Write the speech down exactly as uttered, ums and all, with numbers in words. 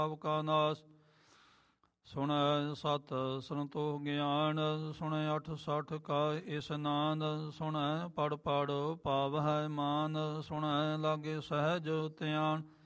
ਭਾਵ ਕਾ ਨਾਸ। ਸੁਣੈ ਸਤ ਸੰਤੋਖ ਗਿਆਨ, ਸੁਣੈ ਅਠ ਸਠ ਕਾ ਇਸਨਾਨ। ਸੁਣੈ ਪੜ ਪੜ ਪਾਵਹਿ ਮਾਨ, ਸੁਣੈ ਲਾਗੇ ਸਹਿਜ ਧਿਆਨ।